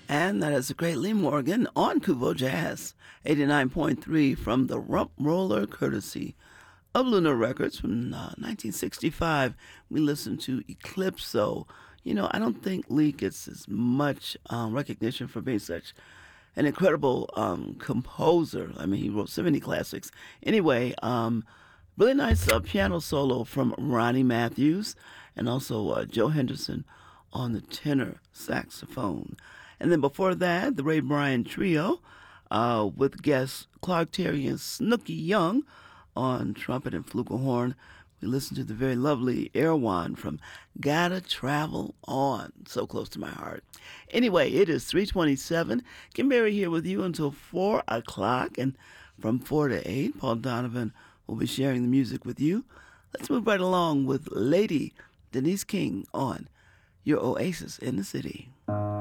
And that is the great Lee Morgan on Kubo Jazz, 89.3 from the Rump Roller, courtesy of Lunar Records from 1965. We listened to Eclipso. You know, I don't think Lee gets as much recognition for being such an incredible composer. I mean, he wrote so many classics. Anyway, really nice piano solo from Ronnie Matthews and also Joe Henderson on the tenor saxophone. And then before that, the Ray Bryan Trio with guests Clark Terry and Snooky Young on trumpet and flugelhorn. We listened to the very lovely Erwan from Gotta Travel On, so close to my heart. Anyway, it is 3:27. Kim Berry here with you until 4 o'clock, and from 4 to 8, Paul Donovan will be sharing the music with you. Let's move right along with Lady Denise King on Your Oasis in the City.